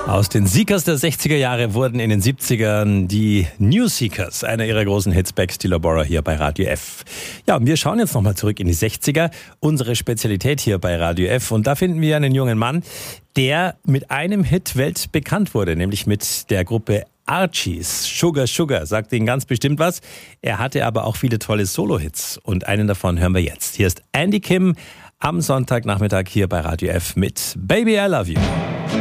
Aus den Seekers der 60er Jahre wurden in den 70ern die New Seekers, einer ihrer großen Hits, Back Still Bora hier bei Radio F. Ja, und wir schauen jetzt nochmal zurück in die 60er, unsere Spezialität hier bei Radio F. Und da finden wir einen jungen Mann, der mit einem Hit weltbekannt wurde, nämlich mit der Gruppe Archies. Sugar Sugar sagt Ihnen ganz bestimmt was. Er hatte aber auch viele tolle Solo-Hits und einen davon hören wir jetzt. Hier ist Andy Kim am Sonntagnachmittag hier bei Radio F mit Baby I Love You.